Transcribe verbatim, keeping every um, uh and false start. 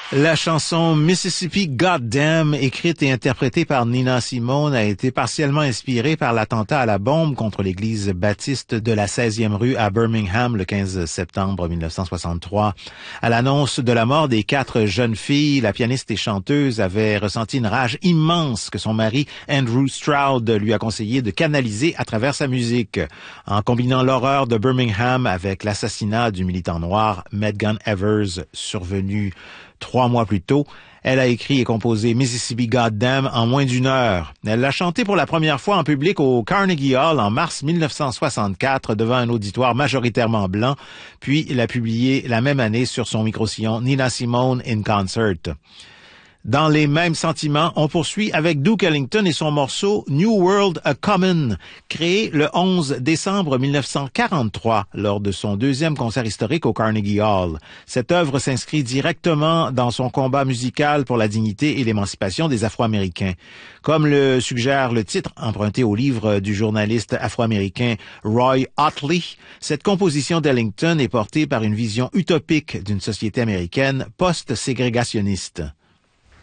La chanson Mississippi Goddamn, écrite et interprétée par Nina Simone, a été partiellement inspirée par l'attentat à la bombe contre l'église baptiste de la seizième rue à Birmingham le quinze septembre mille neuf cent soixante-trois. À l'annonce de la mort des quatre jeunes filles, la pianiste et chanteuse avait ressenti une rage immense que son mari Andrew Stroud lui a conseillé de canaliser à travers sa musique. En combinant l'horreur de Birmingham avec l'assassinat du militant noir Medgar Evers survenu trois mois plus tôt, elle a écrit et composé Mississippi Goddamn en moins d'une heure. Elle l'a chanté pour la première fois en public au Carnegie Hall en mars mille neuf cent soixante-quatre devant un auditoire majoritairement blanc, puis l'a publié la même année sur son micro-sillon Nina Simone in Concert. Dans les mêmes sentiments, on poursuit avec Duke Ellington et son morceau New World A Comin', créé le onze décembre mille neuf cent quarante-trois lors de son deuxième concert historique au Carnegie Hall. Cette œuvre s'inscrit directement dans son combat musical pour la dignité et l'émancipation des Afro-Américains. Comme le suggère le titre emprunté au livre du journaliste afro-américain Roy Otley, cette composition d'Ellington est portée par une vision utopique d'une société américaine post-ségrégationniste.